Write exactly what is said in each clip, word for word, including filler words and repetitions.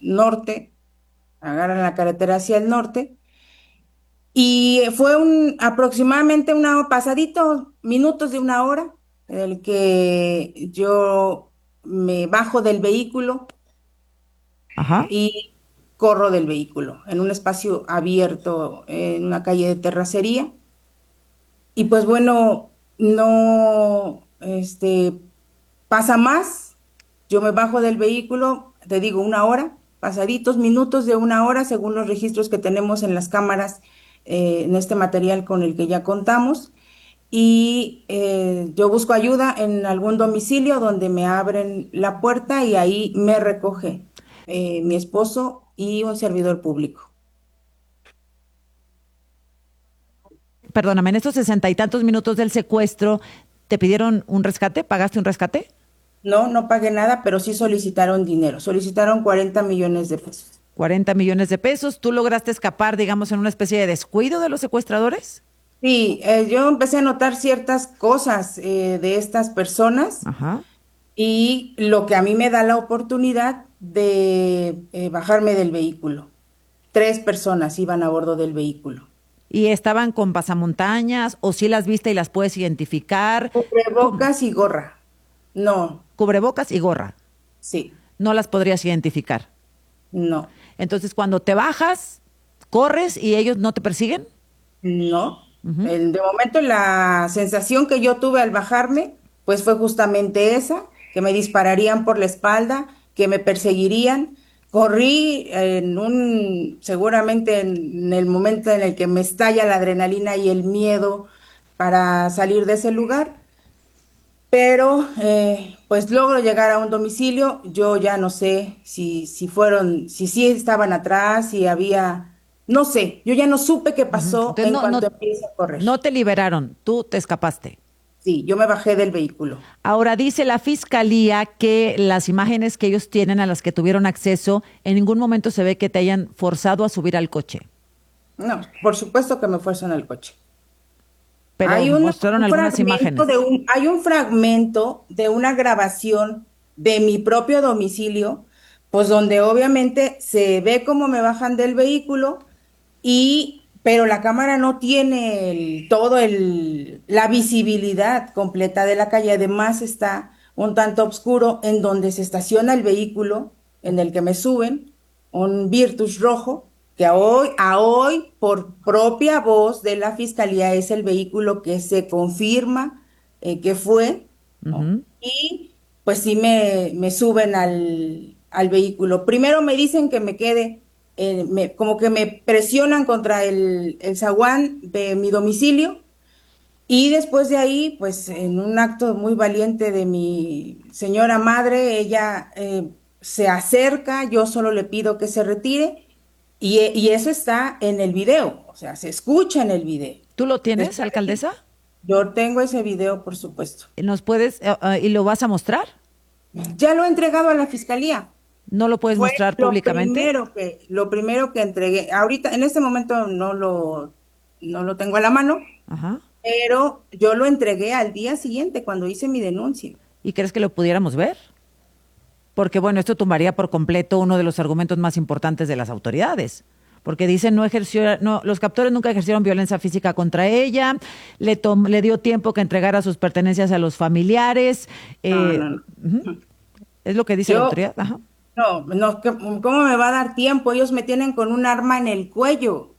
norte, agarran la carretera hacia el norte. Y fue un aproximadamente una pasadito, minutos de una hora, en el que yo me bajo del vehículo Ajá. y corro del vehículo en un espacio abierto, en una calle de terracería. Y pues bueno, no, este, pasa más. Yo me bajo del vehículo, te digo, una hora, pasaditos minutos de una hora, según los registros que tenemos en las cámaras, eh, en este material con el que ya contamos. Y eh, yo busco ayuda en algún domicilio donde me abren la puerta y ahí me recoge eh, mi esposo y un servidor público. Perdóname, en estos sesenta y tantos minutos del secuestro, ¿te pidieron un rescate? ¿Pagaste un rescate? No, no pagué nada, pero sí solicitaron dinero. Solicitaron cuarenta millones de pesos. Cuarenta millones de pesos. ¿Tú lograste escapar, digamos, en una especie de descuido de los secuestradores? Sí, eh, yo empecé a notar ciertas cosas eh, de estas personas Ajá. y lo que a mí me da la oportunidad de eh, bajarme del vehículo. Tres personas iban a bordo del vehículo. ¿Y estaban con pasamontañas o si las viste y las puedes identificar? ¿Cómo? Cubrebocas y gorra. No, Cubrebocas y gorra. sí, No las podrías identificar. no, Entonces, cuando te bajas, corres y ellos no te persiguen. no. Ujú. El- de momento la sensación que yo tuve al bajarme, pues fue justamente esa, que me dispararían por la espalda, que me perseguirían. Corrí en un, seguramente en el momento en el que me estalla la adrenalina y el miedo para salir de ese lugar. Pero eh, pues logro llegar a un domicilio, yo ya no sé si, si fueron, si sí estaban atrás, si había, no sé, yo ya no supe qué Ujú. pasó Entonces, en no, cuanto no, empiece a correr. no te liberaron, tú te escapaste. Sí, yo me bajé del vehículo. Ahora dice la fiscalía que las imágenes que ellos tienen a las que tuvieron acceso, en ningún momento se ve que te hayan forzado a subir al coche, No, por supuesto que me fuerzan al coche. pero Hay una- mostraron un algunas fragmento de imágenes. un, hay un fragmento de una grabación de mi propio domicilio, pues donde obviamente se ve cómo me bajan del vehículo y, pero la cámara no tiene el- todo el, la visibilidad completa de la calle. Además está un tanto oscuro en donde se estaciona el vehículo en el que me suben, un Virtus rojo, que a hoy, a hoy, por propia voz de la fiscalía, es el vehículo que se confirma eh, que fue, ¿no? Ujú. Y pues sí me, me suben al, al vehículo. Primero me dicen que me quede, eh, me- como que me presionan contra el, el zaguán de mi domicilio. Y después de ahí, pues en un acto muy valiente de mi señora madre, ella eh, se acerca, yo solo le pido que se retire y, e- y eso está en el video, o sea, se escucha en el video. ¿Tú lo tienes, Después de que- alcaldesa? yo tengo ese video, por supuesto. ¿Nos puedes eh, eh, y lo vas a mostrar? Ya lo he entregado a la fiscalía. ¿No lo puedes Fue mostrar lo públicamente? primero que, lo primero que entregué. Ahorita, en este momento no lo, no lo tengo a la mano, Ajá. pero yo lo entregué al día siguiente cuando hice mi denuncia. ¿Y crees que lo pudiéramos ver? Porque bueno, esto tumbaría por completo uno de los argumentos más importantes de las autoridades. Porque dicen no ejerció, no, los captores nunca ejercieron violencia física contra ella, le, tom- le dio tiempo que entregara sus pertenencias a los familiares, No, eh, no, no. ujú, es lo que dice la Yo, autoridad. Ajá. no, no, ¿qué- ¿cómo me va a dar tiempo? Ellos me tienen con un arma en el cuello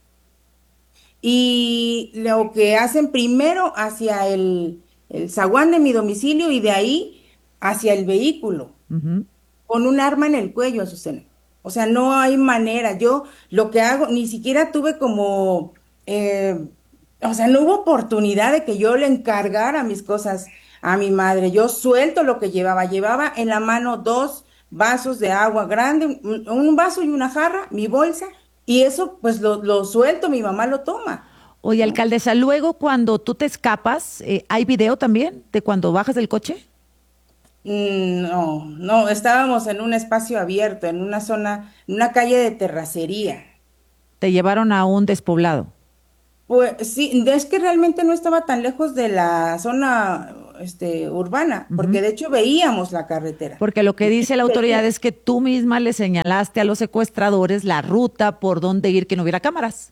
y lo que hacen primero hacia el, el zaguán de mi domicilio y de ahí hacia el vehículo, Ujú. con un arma en el cuello, Azucena. O sea, no hay manera. Yo lo que hago, ni siquiera tuve como, eh, o sea, no hubo oportunidad de que yo le encargara mis cosas a mi madre. Yo suelto lo que llevaba. Llevaba en la mano dos vasos de agua grande, un, un vaso y una jarra, mi bolsa, y eso pues lo, lo suelto, mi mamá lo toma, Oye, ¿no? alcaldesa, luego cuando tú te escapas, eh, ¿hay video también de cuando bajas del coche? Mm, no, no, estábamos en un espacio abierto, en una zona, en una calle de terracería. Te llevaron a un despoblado. Pues sí, es que realmente no estaba tan lejos de la zona, este, urbana, porque de hecho veíamos la carretera. Porque lo que dice la autoridad es que tú misma le señalaste a los secuestradores la ruta por donde ir, que no hubiera cámaras.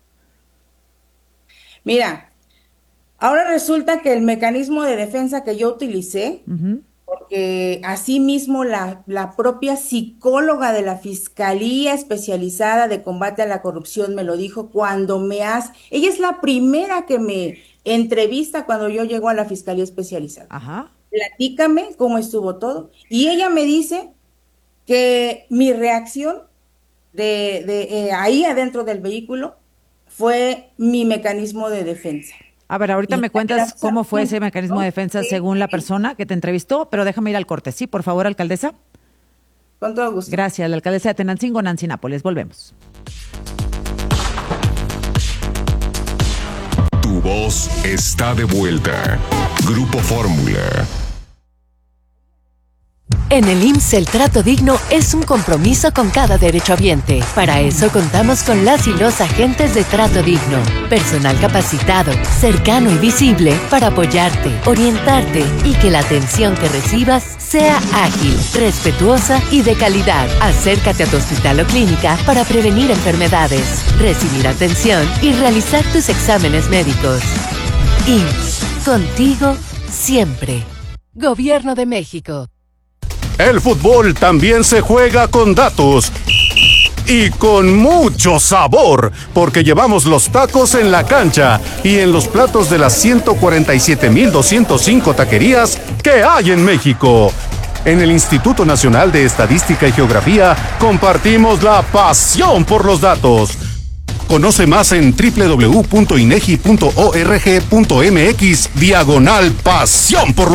Mira, ahora resulta que el mecanismo de defensa que yo utilicé, Ujú. porque asimismo la, la propia psicóloga de la Fiscalía Especializada de Combate a la Corrupción me lo dijo cuando me has... Ella es la primera que me entrevista cuando yo llego a la Fiscalía Especializada. Ajá. Platícame cómo estuvo todo. Y ella me dice que mi reacción de, de eh, ahí adentro del vehículo fue mi mecanismo de defensa. A ver, ahorita Y me cuentas cómo fue ese mecanismo de ¿no? defensa Sí, según la sí, persona que te entrevistó, pero déjame ir al corte. Sí, por favor, alcaldesa. con todo gusto. Gracias, la alcaldesa de Tenancingo, Nancy Nápoles. Volvemos. Tu voz está de vuelta. Grupo Fórmula. En el I M S S el trato digno es un compromiso con cada derechohabiente. Para eso contamos con las y los agentes de trato digno. Personal capacitado, cercano y visible para apoyarte, orientarte y que la atención que recibas sea ágil, respetuosa y de calidad. Acércate a tu hospital o clínica para prevenir enfermedades, recibir atención y realizar tus exámenes médicos. I M S S, contigo siempre. Gobierno de México. El fútbol también se juega con datos y con mucho sabor, porque llevamos los tacos en la cancha y en los platos de las ciento cuarenta y siete mil doscientas cinco taquerías que hay en México. En el Instituto Nacional de Estadística y Geografía compartimos la pasión por los datos. Conoce más en doble u doble u doble u punto inegi punto org punto mx diagonal pasión por los